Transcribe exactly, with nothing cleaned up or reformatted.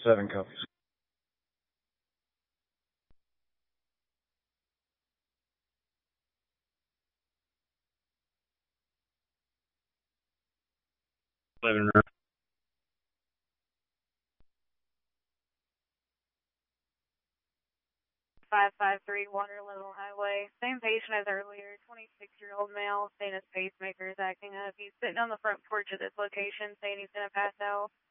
Seven copies. Living room. five five three Waterloo Highway. Same patient as earlier, twenty-six-year-old male, saying his pacemaker is acting up. He's sitting on the front porch of this location saying he's going to pass out.